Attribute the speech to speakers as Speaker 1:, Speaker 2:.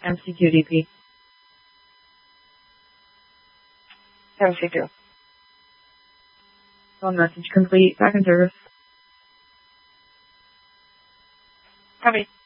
Speaker 1: MCQDP.
Speaker 2: MCQ.
Speaker 1: Phone message complete. Back in service.
Speaker 2: Copy.